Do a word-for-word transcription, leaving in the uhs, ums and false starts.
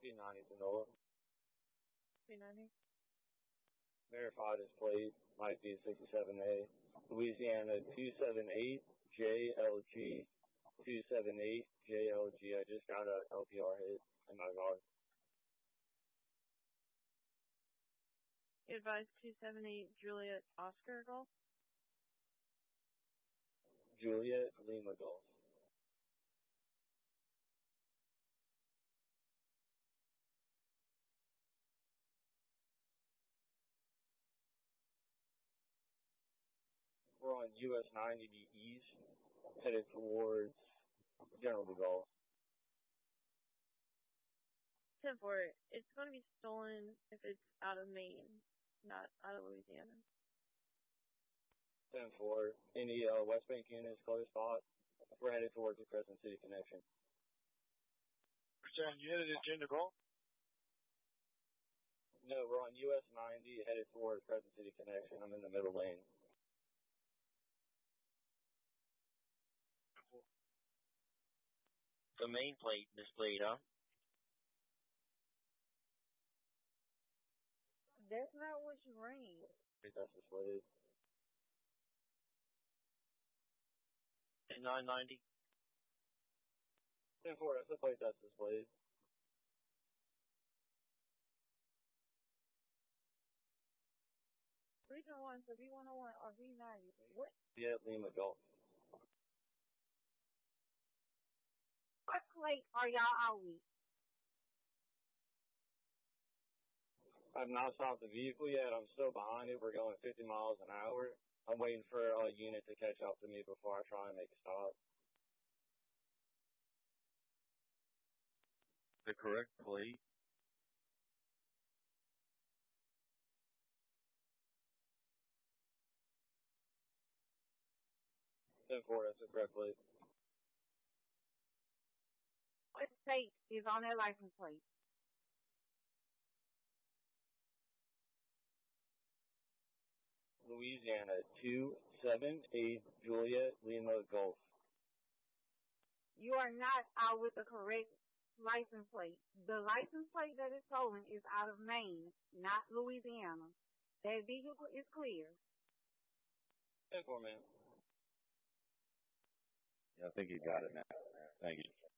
P ninety Tanola. P ninety. Verified his plate, might be sixty-seven A. Louisiana two seven eight J L G. two seven eight J L G. I just got a L P R hit in my car. Advice two seven eight Juliet Oscar Golf. Juliet Lima Golf. We're on U S ninety East, headed towards General DeGaulle. ten four, it's going to be stolen if it's out of Maine, not out of Louisiana. ten four, any uh, West Bank units, close spot. We're headed towards the Crescent City connection. Percent unit is in DeGaulle? No, we're on U S ninety, headed towards Crescent City connection. I'm in the middle lane. The main plate displayed, huh? That's not what you ran. That's displayed. nine ninety. ten four, that's the plate that's displayed. Region one, so V one oh one or V ninety. What? Yeah, Lima Golf. What plate are y'all out with? I've not stopped the vehicle yet. I'm still behind it. We're going fifty miles an hour. I'm waiting for a unit to catch up to me before I try and make a stop. The correct plate. ten four, that's the correct plate. What state is on that license plate? Louisiana two seven eight Juliet Lima Golf. You are not out with the correct license plate. The license plate that is stolen is out of Maine, not Louisiana. That vehicle is clear. ten four, man. Yeah, I think you got it now. Thank you.